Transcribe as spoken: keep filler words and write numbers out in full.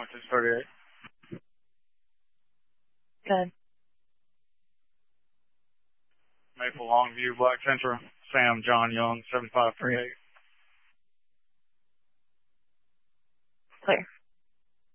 twenty-six thirty-eight. Good. Maple Longview, Black Central, Sam John Young, seven five three eight. Clear.